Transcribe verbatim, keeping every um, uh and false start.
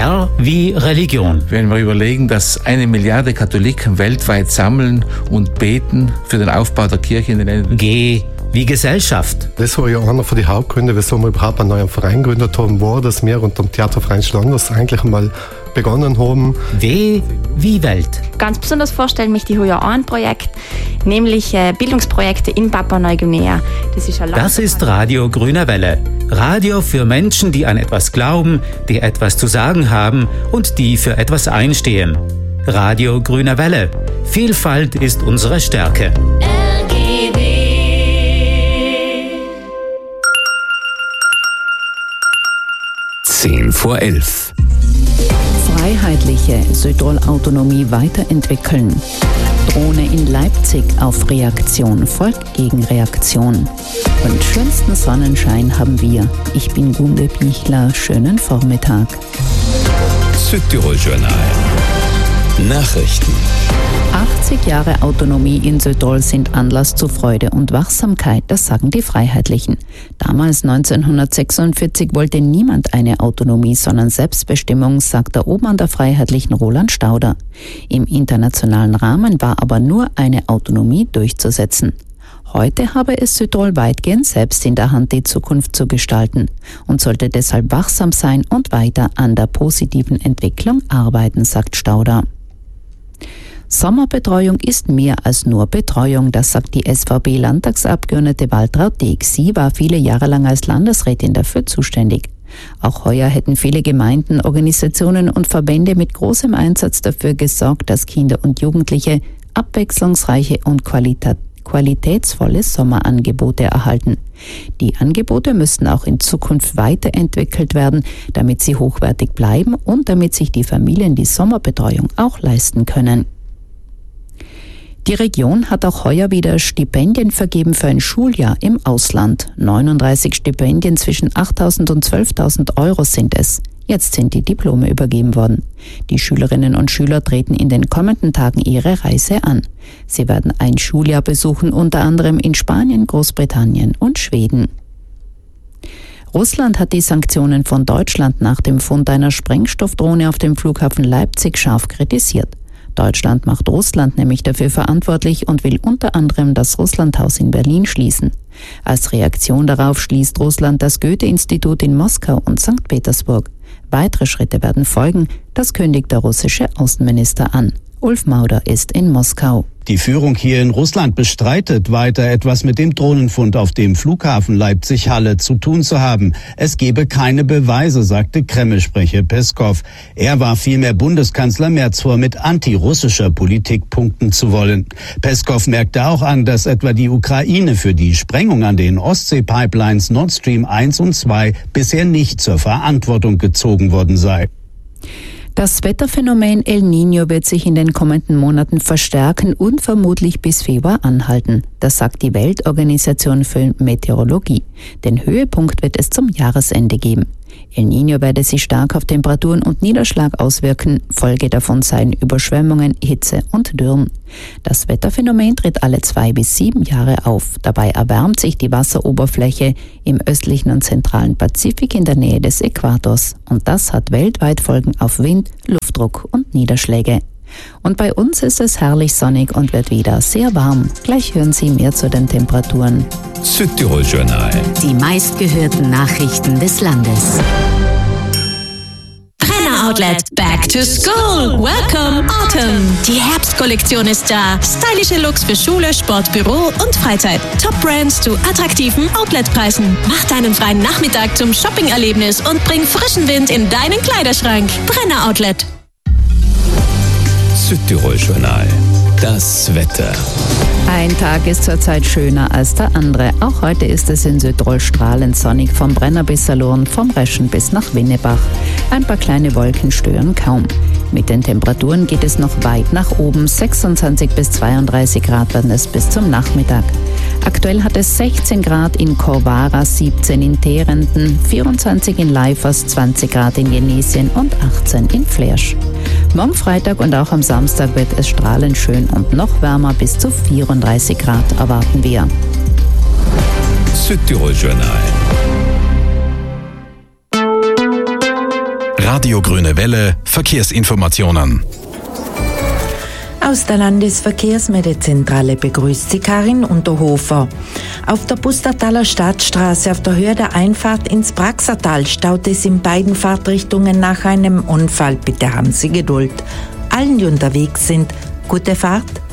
R wie Religion. Wenn wir überlegen, dass eine Milliarde Katholiken weltweit sammeln und beten für den Aufbau der Kirche in den Ländern. G wie Gesellschaft. Das war ja einer von den Hauptgründen, wieso wir überhaupt einen neuen Verein gegründet haben, war, dass wir unter dem Theaterverein Schlanders eigentlich einmal begonnen haben. W wie Welt. Ganz besonders vorstellen mich die Huja ein Projekt, nämlich äh, Bildungsprojekte in Papua-Neuguinea. Das ist, das ist Radio Grüne Welle. Radio für Menschen, die an etwas glauben, die etwas zu sagen haben und die für etwas einstehen. Radio Grüne Welle. Vielfalt ist unsere Stärke. Zehn vor elf. Freiheitliche Südtirol-Autonomie weiterentwickeln. Drohne in Leipzig auf Reaktion folgt Gegenreaktion. Und schönsten Sonnenschein haben wir. Ich bin Gunde Bichler. Schönen Vormittag. Südtirol-Journal. Nachrichten. achtzig Jahre Autonomie in Südtirol sind Anlass zu Freude und Wachsamkeit, das sagen die Freiheitlichen. Damals neunzehnhundertsechsundvierzig wollte niemand eine Autonomie, sondern Selbstbestimmung, sagt der Obmann der Freiheitlichen Roland Stauder. Im internationalen Rahmen war aber nur eine Autonomie durchzusetzen. Heute habe es Südtirol weitgehend selbst in der Hand, die Zukunft zu gestalten und sollte deshalb wachsam sein und weiter an der positiven Entwicklung arbeiten, sagt Stauder. Sommerbetreuung ist mehr als nur Betreuung, das sagt die S V B-Landtagsabgeordnete Waltraud Deeg. Sie war viele Jahre lang als Landesrätin dafür zuständig. Auch heuer hätten viele Gemeinden, Organisationen und Verbände mit großem Einsatz dafür gesorgt, dass Kinder und Jugendliche abwechslungsreiche und qualita- qualitätsvolle Sommerangebote erhalten. Die Angebote müssten auch in Zukunft weiterentwickelt werden, damit sie hochwertig bleiben und damit sich die Familien die Sommerbetreuung auch leisten können. Die Region hat auch heuer wieder Stipendien vergeben für ein Schuljahr im Ausland. neununddreißig Stipendien zwischen achttausend und zwölftausend Euro sind es. Jetzt sind die Diplome übergeben worden. Die Schülerinnen und Schüler treten in den kommenden Tagen ihre Reise an. Sie werden ein Schuljahr besuchen, unter anderem in Spanien, Großbritannien und Schweden. Russland hat die Sanktionen von Deutschland nach dem Fund einer Sprengstoffdrohne auf dem Flughafen Leipzig scharf kritisiert. Deutschland macht Russland nämlich dafür verantwortlich und will unter anderem das Russlandhaus in Berlin schließen. Als Reaktion darauf schließt Russland das Goethe-Institut in Moskau und Sankt Petersburg. Weitere Schritte werden folgen, das kündigt der russische Außenminister an. Ulf Mauder ist in Moskau. Die Führung hier in Russland bestreitet weiter, etwas mit dem Drohnenfund auf dem Flughafen Leipzig-Halle zu tun zu haben. Es gebe keine Beweise, sagte Kreml-Sprecher Peskov. Er warf vielmehr Bundeskanzler Merz vor, mit antirussischer Politik punkten zu wollen. Peskov merkte auch an, dass etwa die Ukraine für die Sprengung an den Ostsee-Pipelines Nord Stream eins und zwei bisher nicht zur Verantwortung gezogen worden sei. Das Wetterphänomen El Niño wird sich in den kommenden Monaten verstärken und vermutlich bis Februar anhalten. Das sagt die Weltorganisation für Meteorologie. Den Höhepunkt wird es zum Jahresende geben. El Niño werde sich stark auf Temperaturen und Niederschlag auswirken. Folge davon seien Überschwemmungen, Hitze und Dürren. Das Wetterphänomen tritt alle zwei bis sieben Jahre auf. Dabei erwärmt sich die Wasseroberfläche im östlichen und zentralen Pazifik in der Nähe des Äquators. Und das hat weltweit Folgen auf Wind, Luftdruck und Niederschläge. Und bei uns ist es herrlich sonnig und wird wieder sehr warm. Gleich hören Sie mehr zu den Temperaturen. Südtirol-Journal. Die meistgehörten Nachrichten des Landes. Brenner Outlet, back to school. Welcome Autumn. Die Herbstkollektion ist da. Stylische Looks für Schule, Sport, Büro und Freizeit. Top Brands zu attraktiven Outletpreisen. Mach deinen freien Nachmittag zum Shopping-Erlebnis und bring frischen Wind in deinen Kleiderschrank. Brenner Outlet. Südtirol-Journal. Das Wetter. Ein Tag ist zurzeit schöner als der andere. Auch heute ist es in Südtirol strahlend sonnig, vom Brenner bis Salurn, vom Reschen bis nach Winnebach. Ein paar kleine Wolken stören kaum. Mit den Temperaturen geht es noch weit nach oben. sechsundzwanzig bis zweiunddreißig Grad werden es bis zum Nachmittag. Aktuell hat es sechzehn Grad in Korvara, siebzehn in Terenden, vierundzwanzig in Leifers, zwanzig Grad in Genesien und achtzehn in Flersch. Morgen Freitag und auch am Samstag wird es strahlend schön und noch wärmer, bis zu vierunddreißig Grad erwarten wir. Südtirol-Journal. Radio Grüne Welle, Verkehrsinformationen. Aus der Landesverkehrsmeldezentrale begrüßt Sie Karin Unterhofer. Auf der Pustertaler Stadtstraße auf der Höhe der Einfahrt ins Praxertal staut es in beiden Fahrtrichtungen nach einem Unfall. Bitte haben Sie Geduld. Allen, die unterwegs sind, gute Fahrt.